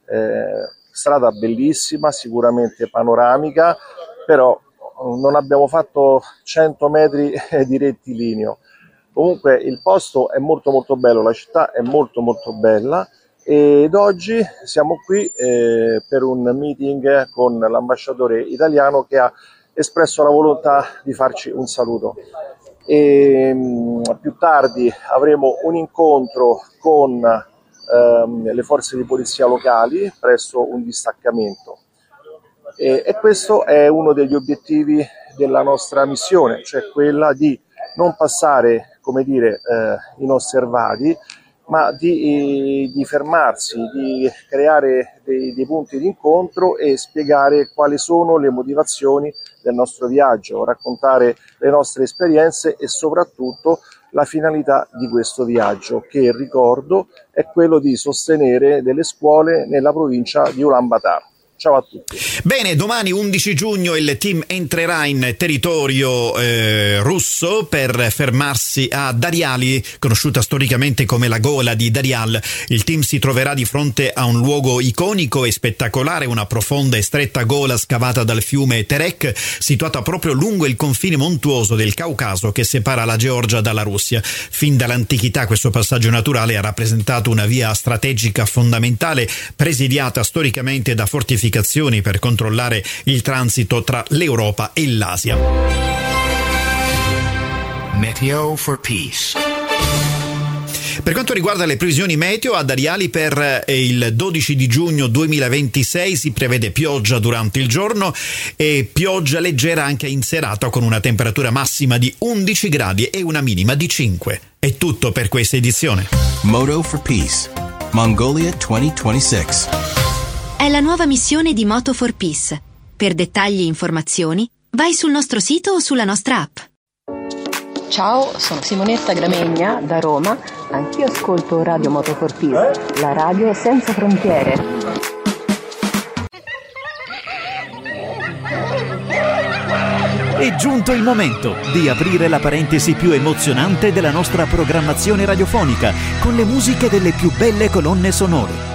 Strada bellissima, sicuramente panoramica, però non abbiamo fatto 100 metri di rettilineo. Comunque il posto è molto molto bello, la città è molto molto bella, ed oggi siamo qui per un meeting con l'ambasciatore italiano che ha espresso la volontà di farci un saluto. E più tardi avremo un incontro con le forze di polizia locali presso un distaccamento, e questo è uno degli obiettivi della nostra missione, cioè quella di non passare, come dire, inosservati, ma di fermarsi, di creare dei punti di incontro e spiegare quali sono le motivazioni del nostro viaggio, raccontare le nostre esperienze e soprattutto la finalità di questo viaggio, che ricordo è quello di sostenere delle scuole nella provincia di Ulaanbaatar. Ciao a tutti. Bene, domani 11 giugno il team entrerà in territorio russo per fermarsi a Dariali, conosciuta storicamente come la gola di Darial. Il team si troverà di fronte a un luogo iconico e spettacolare, una profonda e stretta gola scavata dal fiume Terek, situata proprio lungo il confine montuoso del Caucaso che separa la Georgia dalla Russia. Fin dall'antichità questo passaggio naturale ha rappresentato una via strategica fondamentale, presidiata storicamente da fortificazioni per controllare il transito tra l'Europa e l'Asia. Meteo for Peace. Per quanto riguarda le previsioni meteo, a Dariali per il 12 di giugno 2026 si prevede pioggia durante il giorno e pioggia leggera anche in serata, con una temperatura massima di 11 gradi e una minima di 5. È tutto per questa edizione. Moto for Peace, Mongolia 2026. È la nuova missione di Moto for Peace. Per dettagli e informazioni, vai sul nostro sito o sulla nostra app. Ciao, sono Simonetta Gramegna da Roma. Anch'io ascolto Radio Moto for Peace, la radio senza frontiere. È giunto il momento di aprire la parentesi più emozionante della nostra programmazione radiofonica con le musiche delle più belle colonne sonore.